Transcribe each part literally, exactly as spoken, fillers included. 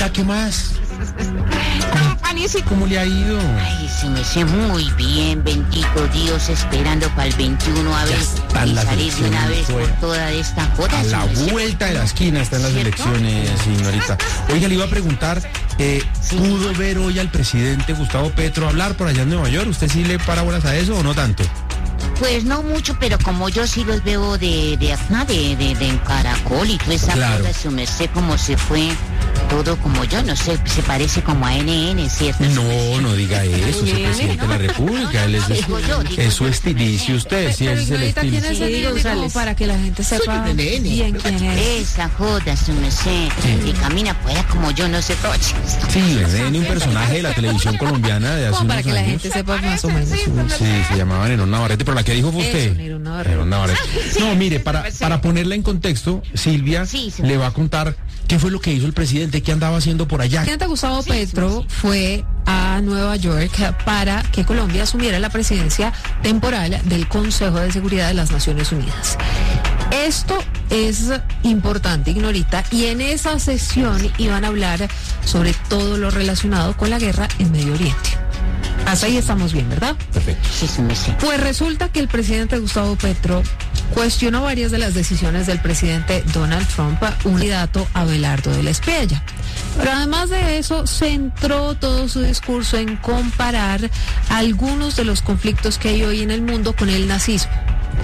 ¿Qué más? ¿Cómo parece? ¿Cómo le ha ido? Ay, se me sé muy bien, bendito Dios, esperando para el veintiuno a ver y salir de una vez por toda esta joda. A la vuelta de la esquina están las elecciones, señorita. Oiga, le iba a preguntar, eh, sí. ¿pudo ver hoy al presidente Gustavo Petro hablar por allá en Nueva York? ¿Usted sí le para bolas a eso o no tanto? Pues no mucho, pero como yo sí los veo de, de acá, de, de, de en Caracol y toda esa claro. cosa, su merced cómo se fue todo como yo, no sé, se parece como a N N, ¿cierto? No, no diga eso, es el presidente de la República, él es, No, digo yo, digo es su estilicio, usted, sí, ese es el estilo. ¿Quién es el N N como para que la gente sepa bien quién es? Esa joda, su merced, que camina fuera como yo, no sé, coche. Sí, N N, un personaje de la televisión colombiana de hace como unos para que años. la gente sepa más o menos. Sí, se llamaba Nerón Navarrete, pero la que dijo fue usted. Nerón Navarrete. Nerón Navarrete. No, mire, para, para ponerla en contexto, Silvia sí, sí, le va a contar qué fue lo que hizo el presidente, qué andaba haciendo por allá. El presidente Gustavo Petro fue a Nueva York para que Colombia asumiera la presidencia temporal del Consejo de Seguridad de las Naciones Unidas. Esto es importante, Ignorita, y en esa sesión iban a hablar sobre todo lo relacionado con la guerra en Medio Oriente. Hasta ahí estamos bien, ¿verdad? Perfecto. Sí, sí, sí. Pues resulta que el presidente Gustavo Petro cuestionó varias de las decisiones del presidente Donald Trump, un candidato Abelardo de la Espriella. Pero además de eso, centró todo su discurso en comparar algunos de los conflictos que hay hoy en el mundo con el nazismo.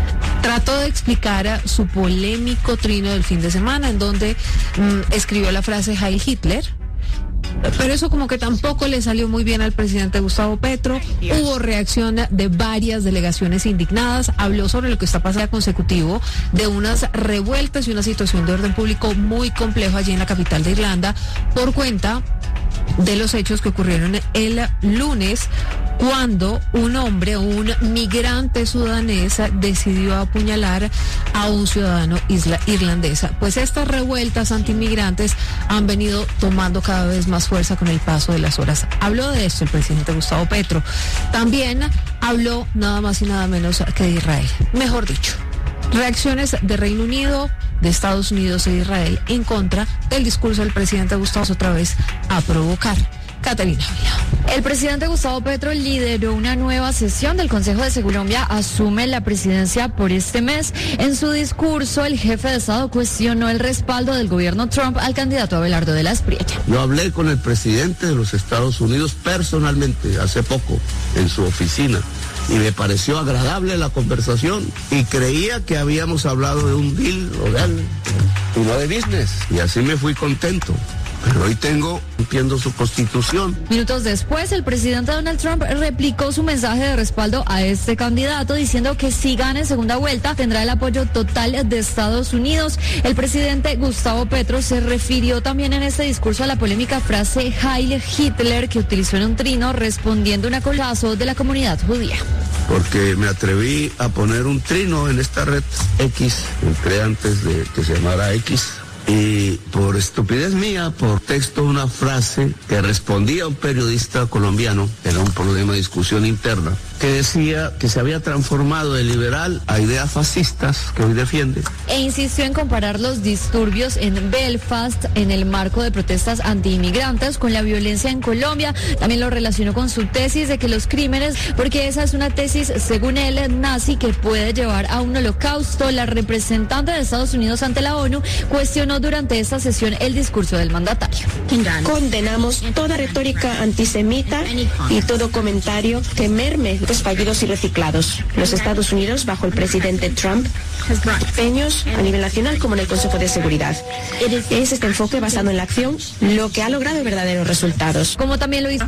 Trató de explicar su polémico trino del fin de semana, en donde mmm, escribió la frase Heil Hitler. Pero eso como que tampoco le salió muy bien al presidente Gustavo Petro. Hubo reacción de varias delegaciones indignadas. Habló sobre lo que está pasando consecutivo de unas revueltas y una situación de orden público muy compleja allí en la capital de Irlanda por cuenta de los hechos que ocurrieron el lunes cuando un hombre, un migrante sudanés, decidió apuñalar a un ciudadano isla, irlandés. Pues estas revueltas antimigrantes han venido tomando cada vez más fuerza con el paso de las horas. Habló de esto el presidente Gustavo Petro. También habló nada más y nada menos que de Israel. Mejor dicho, reacciones de Reino Unido, de Estados Unidos e Israel en contra del discurso del presidente Gustavo otra vez a provocar. Catalina Vila. El presidente Gustavo Petro lideró una nueva sesión del Consejo de Seguridad. Colombia asume la presidencia por este mes. En su discurso, el jefe de Estado cuestionó el respaldo del gobierno Trump al candidato Abelardo de la Espriella. Yo hablé con el presidente de los Estados Unidos personalmente hace poco en su oficina y me pareció agradable la conversación y creía que habíamos hablado de un deal real y no de business, y así me fui contento. Pero hoy tengo, entiendo su constitución. Minutos después, el presidente Donald Trump replicó su mensaje de respaldo a este candidato, diciendo que si gana en segunda vuelta tendrá el apoyo total de Estados Unidos. El presidente Gustavo Petro se refirió también en este discurso a la polémica frase Heil Hitler que utilizó en un trino respondiendo a un acolazo de la comunidad judía. Porque me atreví a poner un trino en esta red X, entré antes de que se llamara X. Y por estupidez mía, por texto, una frase que respondía a un periodista colombiano, era un problema de discusión interna, que decía que se había transformado de liberal a ideas fascistas que hoy defiende. E insistió en comparar los disturbios en Belfast en el marco de protestas antiinmigrantes con la violencia en Colombia. También lo relacionó con su tesis de que los crímenes, porque esa es una tesis, según él, nazi, que puede llevar a un holocausto. La representante de Estados Unidos ante la ONU cuestionó durante esta sesión el discurso del mandatario. Condenamos toda retórica antisemita y todo comentario que merme los fallidos y reciclados. Los Estados Unidos, bajo el presidente Trump, empeños a nivel nacional como en el Consejo de Seguridad. Es este enfoque basado en la acción lo que ha logrado verdaderos resultados. Como también lo hizo.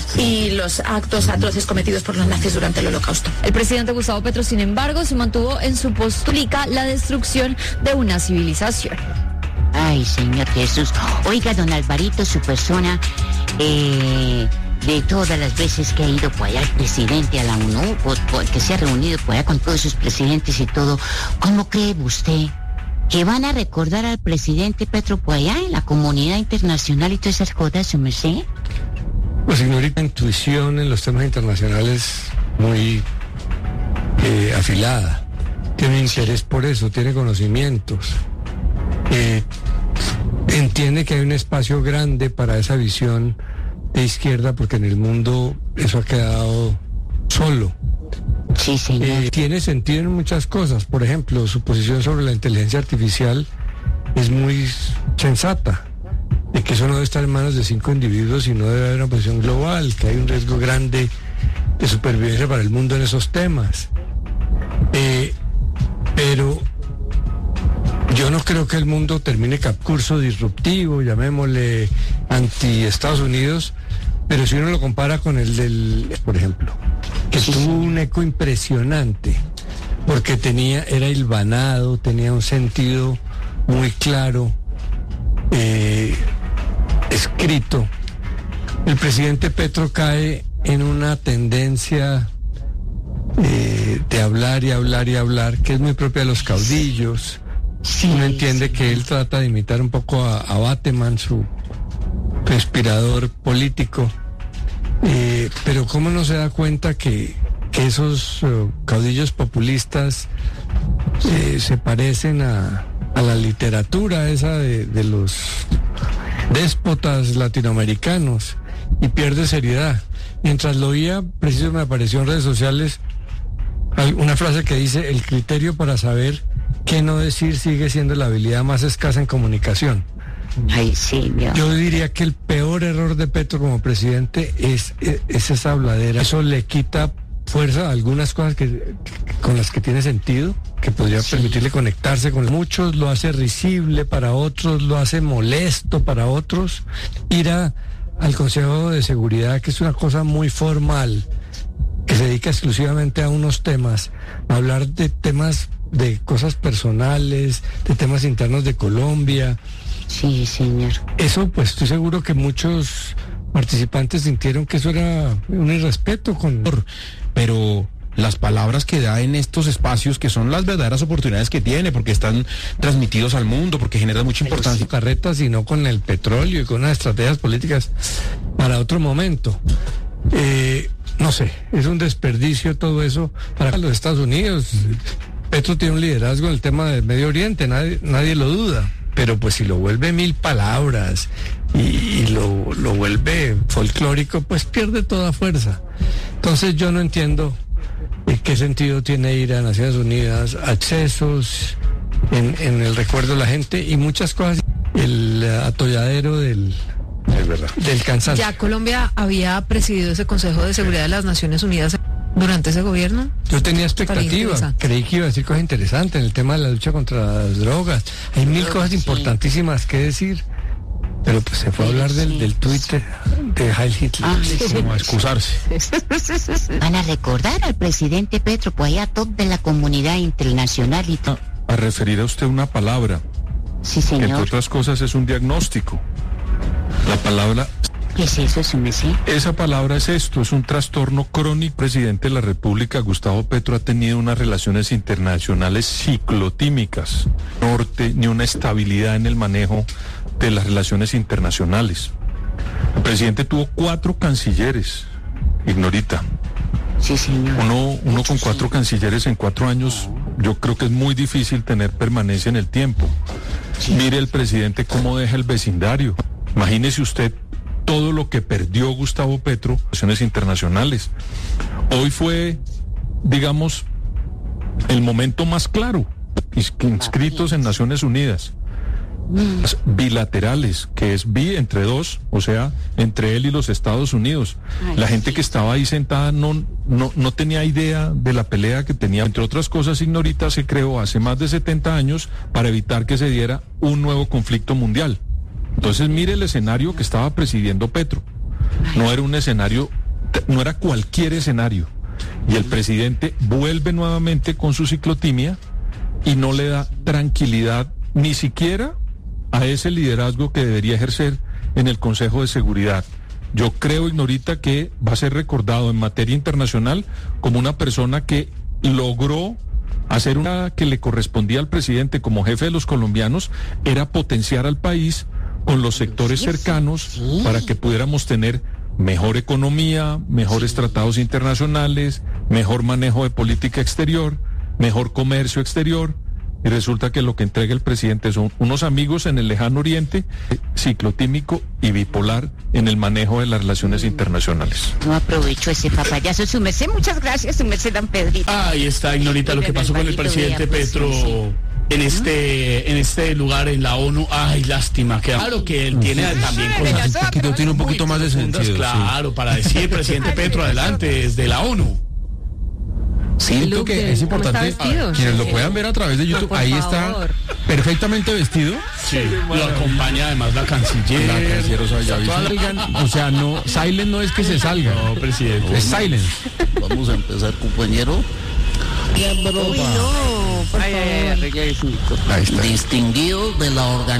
Y los actos atroces cometidos por los nazis durante el Holocausto. El presidente Gustavo Petro, sin embargo, se mantuvo en su postura la destrucción de una civilización. Ay, Señor Jesús. Oiga, don Alvarito, su persona, eh, de todas las veces que ha ido por allá el presidente a la ONU, por, por, que se ha reunido por allá con todos sus presidentes y todo, ¿cómo cree usted que van a recordar al presidente Petro por allá en la comunidad internacional y todas esas cosas, su merced? Pues, señorita, intuición en los temas internacionales muy eh, afilada. Tiene interés por eso, tiene conocimientos. Eh, en entiende que hay un espacio grande para esa visión de izquierda, porque en el mundo eso ha quedado solo. Sí, señor. Eh, tiene sentido en muchas cosas. Por ejemplo, su posición sobre la inteligencia artificial es muy sensata, de que eso no debe estar en manos de cinco individuos, sino debe haber una posición global, que hay un riesgo grande de supervivencia para el mundo en esos temas. Eh, pero yo no creo que el mundo termine curso disruptivo, llamémosle anti-Estados Unidos, pero si uno lo compara con el del, por ejemplo, que Sí, tuvo sí. un eco impresionante, porque tenía, era hilvanado, tenía un sentido muy claro, eh, escrito. El presidente Petro cae en una tendencia eh, de hablar y hablar y hablar, que es muy propia de los caudillos. Sí, Uno entiende sí. que él trata de imitar un poco a, a Bateman, su inspirador político, eh, pero cómo no se da cuenta que, que esos uh, caudillos populistas eh, se parecen a, a la literatura esa de, de los déspotas latinoamericanos, y pierde seriedad. Mientras lo oía, preciso me apareció en redes sociales una frase que dice: el criterio para saber qué no decir sigue siendo la habilidad más escasa en comunicación. Ay, señor. Yo diría que el peor error de Petro como presidente es, es, es esa habladera. Eso le quita fuerza a algunas cosas que, que- con las que tiene sentido, que podría Sí. permitirle conectarse con muchos, lo hace risible para otros, lo hace molesto para otros. Ir a, al Consejo de Seguridad, que es una cosa muy formal, que se dedica exclusivamente a unos temas, a hablar de temas, de cosas personales, de temas internos de Colombia. Sí, señor. Eso, pues estoy seguro que muchos participantes sintieron que eso era un irrespeto con... Pero las palabras que da en estos espacios, que son las verdaderas oportunidades que tiene, porque están transmitidos al mundo, porque generan mucha importancia. carretas, sino con el petróleo y con unas estrategias políticas para otro momento. Eh, no sé, es un desperdicio todo eso para los Estados Unidos. Petro tiene un liderazgo en el tema del Medio Oriente, nadie, nadie lo duda, pero pues si lo vuelve mil palabras y, y lo, lo vuelve folclórico, pues pierde toda fuerza. Entonces yo no entiendo eh, qué sentido tiene ir a Naciones Unidas, accesos en, en el recuerdo de la gente y muchas cosas. El eh, atolladero del, Es verdad. del cansancio. ¿Ya Colombia había presidido ese Consejo de Seguridad de las Naciones Unidas durante ese gobierno? Yo tenía Estaría expectativa, interesante. creí que iba a decir cosas interesantes en el tema de la lucha contra las drogas. Hay mil cosas Sí. importantísimas que decir, pero pues se fue a hablar del, del Twitter de Heil Hitler. Ah, sí. Como a excusarse. Van a recordar al presidente Petro, pues allá top de la comunidad internacional y todo. A referir a usted una palabra, Sí, que entre señor. otras cosas es un diagnóstico. La palabra, ¿Qué es eso, su merced? esa palabra es esto, es un trastorno crónico. El presidente de la República, Gustavo Petro, ha tenido unas relaciones internacionales ciclotímicas, norte, ni una estabilidad en el manejo de las relaciones internacionales. El presidente tuvo cuatro cancilleres, Ignorita. Sí, señor. Uno, uno Mucho, con cuatro sí. cancilleres en cuatro años, yo creo que es muy difícil tener permanencia en el tiempo. Sí. Mire el presidente cómo deja el vecindario. Imagínese usted todo lo que perdió Gustavo Petro en relaciones internacionales. Hoy fue, digamos, el momento más claro, ins- inscritos en Naciones Unidas. Las bilaterales, que es bi entre dos, o sea, entre él y los Estados Unidos. Ay, La gente sí. que estaba ahí sentada no, no, no tenía idea de la pelea que tenía. Entre otras cosas, Ignorita, se creó hace más de setenta años para evitar que se diera un nuevo conflicto mundial. Entonces, mire el escenario que estaba presidiendo Petro. No era un escenario, no era cualquier escenario. Y el presidente vuelve nuevamente con su ciclotimia y no le da tranquilidad ni siquiera a ese liderazgo que debería ejercer en el Consejo de Seguridad. Yo creo, Ignorita, que va a ser recordado en materia internacional como una persona que logró hacer una que le correspondía al presidente como jefe de los colombianos, era potenciar al país con los sectores Sí, sí, cercanos sí. para que pudiéramos tener mejor economía, mejores tratados internacionales, mejor manejo de política exterior, mejor comercio exterior, y resulta que lo que entrega el presidente son unos amigos en el lejano oriente, ciclotímico y bipolar en el manejo de las relaciones internacionales. No aprovecho ese papayazo. Su merced, muchas gracias, su merced, don Pedrito. Ahí está, Ignorita, lo que pasó con el presidente Petro en este en este lugar en la ONU. Ay, lástima, que claro que él tiene también cosas un poquito, tiene un poquito más de sentido. Claro, sí. Para decir presidente Petro adelante desde la ONU. Siento que es importante quienes lo puedan ver a través de YouTube. Ahí está perfectamente vestido. Sí, lo acompaña además la canciller. La canciller, o sea, ya salgan, o sea, no, silent no es que se salga. No, presidente. Es silent. Vamos a empezar, compañero. Uy, no, por favor. Distinguido de la organización.